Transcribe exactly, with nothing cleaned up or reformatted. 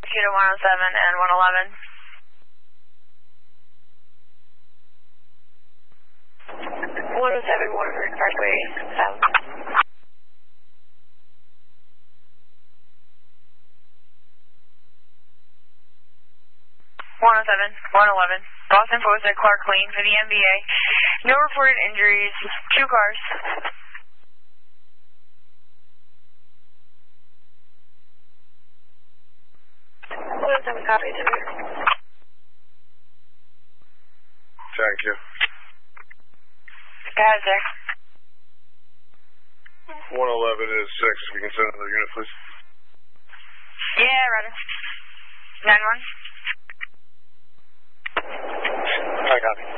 two to one oh seven and one eleven. one oh seven, Waterford Parkway, south. one oh seven, one eleven. Boston Post at Clark Lane for the M B A. No reported injuries. Two cars. one oh seven, copy. Thank you. Go ahead, sir. one eleven is six. If you can send another unit, please. Yeah, roger. nine one. I got it.